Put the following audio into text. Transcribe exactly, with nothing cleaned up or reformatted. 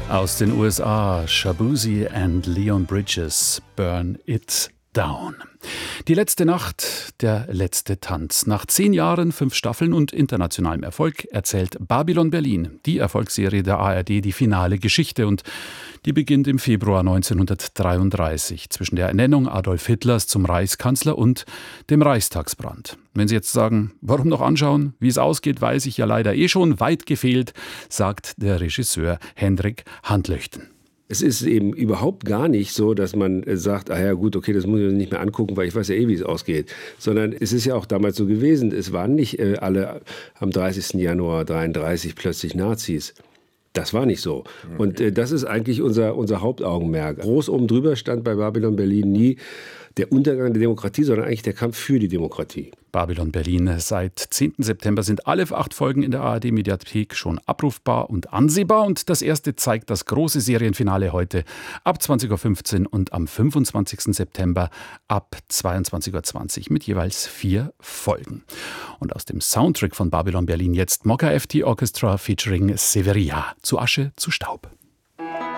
Aus den U S A, Shabuzi and Leon Bridges, Burn It Down. Die letzte Nacht, der letzte Tanz. Nach zehn Jahren, fünf Staffeln und internationalem Erfolg erzählt Babylon Berlin, die Erfolgsserie der A R D, die finale Geschichte. Und die beginnt im Februar neunzehnhundertdreiunddreißig zwischen der Ernennung Adolf Hitlers zum Reichskanzler und dem Reichstagsbrand. Wenn Sie jetzt sagen, warum noch anschauen? Wie es ausgeht, weiß ich ja leider eh schon. Weit gefehlt, sagt der Regisseur Hendrik Handlöchten. Es ist eben überhaupt gar nicht so, dass man sagt, ah ja gut, okay, das muss ich mir nicht mehr angucken, weil ich weiß ja eh, wie es ausgeht. Sondern es ist ja auch damals so gewesen, es waren nicht äh, alle am dreißigsten Januar dreiunddreißig plötzlich Nazis. Das war nicht so. Und äh, das ist eigentlich unser, unser Hauptaugenmerk. Groß oben drüber stand bei Babylon Berlin nie der Untergang der Demokratie, sondern eigentlich der Kampf für die Demokratie. Babylon Berlin. Seit zehnten September sind alle acht Folgen in der A R D-Mediathek schon abrufbar und ansehbar. Und das erste zeigt das große Serienfinale heute ab zwanzig Uhr fünfzehn und am fünfundzwanzigsten September ab zweiundzwanzig Uhr zwanzig mit jeweils vier Folgen. Und aus dem Soundtrack von Babylon Berlin jetzt Mokka F T Orchestra featuring Severia. Zu Asche, zu Staub.